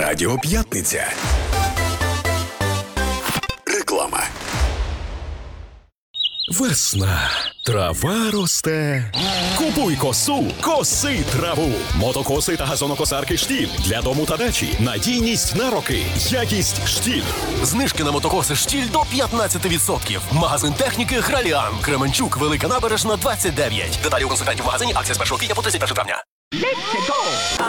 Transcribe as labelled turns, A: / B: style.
A: Радіо П'ятниця. Реклама. Весна. Трава росте. Купуй косу, коси траву. Мотокоси та газонокосарки «Штіль» для дому та дачі. Надійність на роки. Якість «Штіль».
B: Знижки на мотокоси «Штіль» до 15%. Магазин техніки «Граліан». Кременчук, Велика Набережна, 29. Деталі у консультантів в магазині. Акція з 1 квітня по 31 травня.